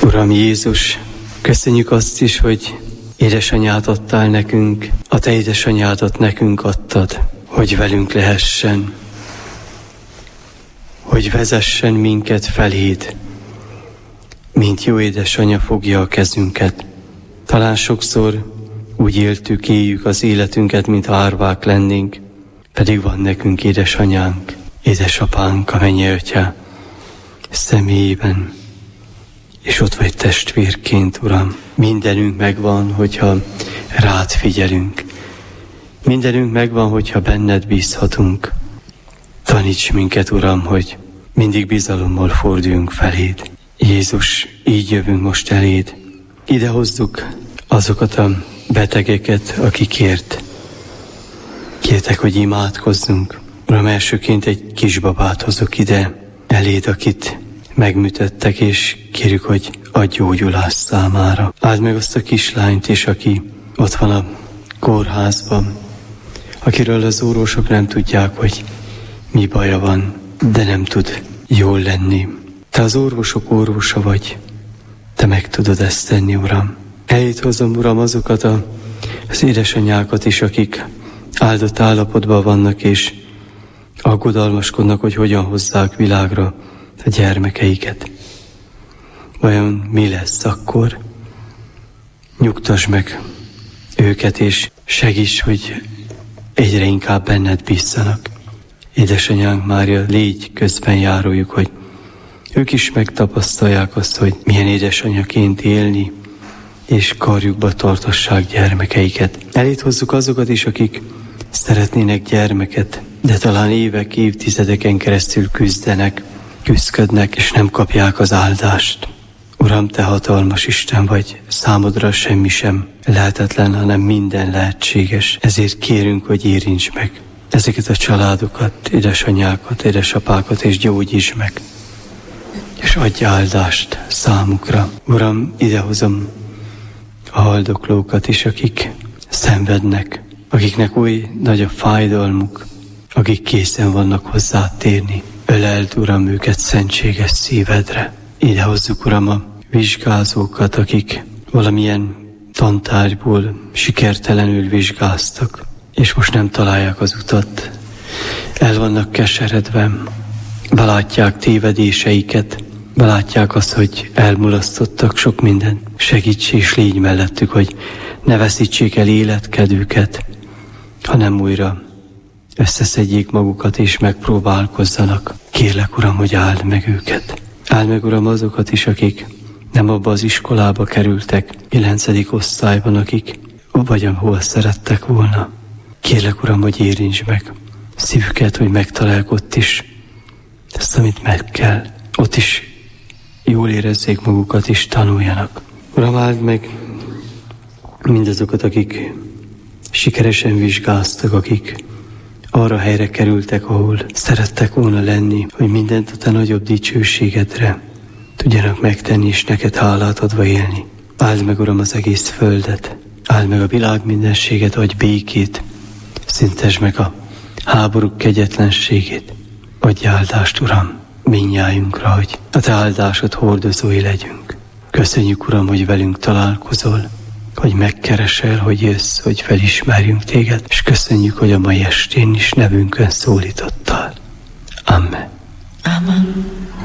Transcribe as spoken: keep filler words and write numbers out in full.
Uram Jézus, köszönjük azt is, hogy édesanyát adtál nekünk, a te édesanyádat nekünk adtad, hogy velünk lehessen, hogy vezessen minket feléd, mint jó édesanya fogja a kezünket. Talán sokszor úgy éltük, éljük az életünket, mint árvák lennénk, pedig van nekünk édesanyánk, édesapánk, a mennyei személyében, és ott vagy testvérként, Uram. Mindenünk megvan, hogyha rád figyelünk. Mindenünk megvan, hogyha benned bízhatunk. Taníts minket, Uram, hogy mindig bizalommal forduljunk feléd. Jézus, így jövünk most eléd. Ide hozzuk azokat a betegeket, akikért kértek, hogy imádkozzunk. Uram, elsőként egy kisbabát hozok ide eléd, akit megműtöttek, és kérjük, hogy adj gyógyulást számára. Áld meg azt a kislányt is, aki ott van a kórházban, akiről az orvosok nem tudják, hogy mi baja van, de nem tud jól lenni. Te az orvosok orvosa vagy, te meg tudod ezt tenni, Uram. Eléd hozom, Uram, azokat a, az édesanyákat is, akik áldott állapotban vannak, és aggodalmaskodnak, hogy hogyan hozzák világra a gyermekeiket. Vajon mi lesz akkor? Nyugtasd meg őket, és segíts, hogy egyre inkább benned bízzanak. Édesanyánk Mária, légy közben járójuk, hogy ők is megtapasztalják azt, hogy milyen édesanyaként élni, és karjukba tartassák gyermekeiket. Eléd hozzuk azokat is, akik szeretnének gyermeket, de talán évek, évtizedeken keresztül küzdenek, küzdködnek, és nem kapják az áldást. Uram, te hatalmas Isten vagy, számodra semmi sem lehetetlen, hanem minden lehetséges. Ezért kérünk, hogy érints meg ezeket a családokat, édesanyákat, édesapákat, és gyógyíts meg, és adj áldást számukra. Uram, idehozom a haldoklókat is, akik szenvednek, akiknek oly nagy a fájdalmuk, akik készen vannak hozzá térni. Öleld, Uram, őket szentséges szívedre. Ide hozzuk, Uram, a vizsgázókat, akik valamilyen tantárgyból sikertelenül vizsgáztak, és most nem találják az utat. El vannak keseredve, belátják tévedéseiket, belátják azt, hogy elmulasztottak sok mindent. Segíts és légy mellettük, hogy ne veszítsék el életkedvüket, hanem újra összeszedjék magukat és megpróbálkozzanak. Kérlek, Uram, hogy áld meg őket. Áld meg, Uram, azokat is, akik nem abba az iskolába kerültek, kilencedik osztályban, akik vagy ahol szerettek volna. Kérlek, Uram, hogy érints meg szívüket, hogy megtalálják ott is ezt, amit meg kell. Ott is jól érezzék magukat, és tanuljanak. Uram, áld meg mindazokat, akik sikeresen vizsgáztak, akik arra helyre kerültek, ahol szerettek volna lenni, hogy mindent a te nagyobb dicsőségedre tudjanak megtenni, és neked hálát adva élni. Áld meg, Uram, az egész földet, áld meg a világ mindenséget, adj békét, szüntesd meg a háborúk kegyetlenségét, adj áldást, Uram, mindnyájunkra, hogy a te áldásod hordozói legyünk. Köszönjük, Uram, hogy velünk találkozol, hogy megkeresel, hogy jössz, hogy felismerjünk téged, és köszönjük, hogy a mai estén is nevünkön szólítottál. Amen. Amen.